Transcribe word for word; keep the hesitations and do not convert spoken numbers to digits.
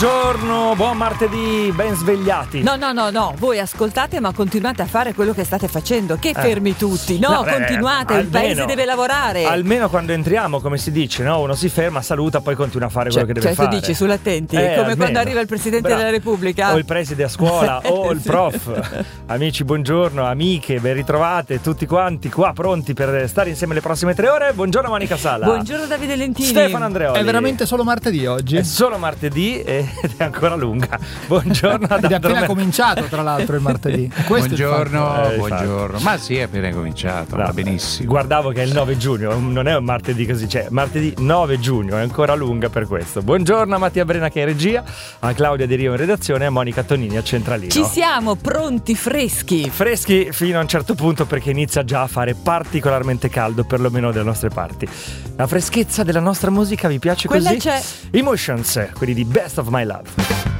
buongiorno, buon martedì, ben svegliati. No, no, no, no, voi ascoltate ma continuate a fare quello che state facendo. Che fermi eh. tutti, no, no continuate, beh, il almeno, paese deve lavorare. Almeno quando entriamo, come si dice, no? Uno si ferma, saluta, poi continua a fare cioè, quello che deve cioè fare. Cioè tu dici sull'attenti, eh, come almeno. quando arriva il Presidente Bravo. della Repubblica. O il preside a scuola, o il prof. Amici, buongiorno, amiche, ben ritrovate tutti quanti qua pronti per stare insieme le prossime tre ore. Buongiorno Monica Sala. Buongiorno Davide Lentini. Stefano Andreoli. È veramente solo martedì oggi? È solo martedì ed è ancora lunga. Buongiorno ad Ed è appena cominciato tra l'altro il martedì. Questo buongiorno, eh, buongiorno. Ma sì, è appena cominciato, no, va benissimo. Guardavo che è il nove giugno, non è un martedì così, cioè martedì nove giugno, è ancora lunga per questo. Buongiorno a Mattia Brena che è in regia, a Claudia Di Rio in redazione e a Monica Tonini a Centralino. Ci siamo, pronti, freschi. Freschi fino a un certo punto perché inizia già a fare particolarmente caldo, perlomeno dalle nostre parti. La freschezza della nostra musica vi piace Quella così? c'è. Emotions, quelli di Best of My Love.